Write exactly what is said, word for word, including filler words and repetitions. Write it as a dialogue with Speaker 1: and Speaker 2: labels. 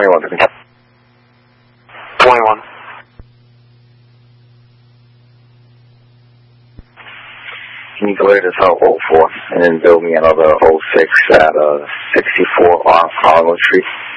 Speaker 1: twenty-one.
Speaker 2: twenty-one.
Speaker 1: Can you clear this out oh four and then build me another oh six at uh, sixty-four off Harlow Street?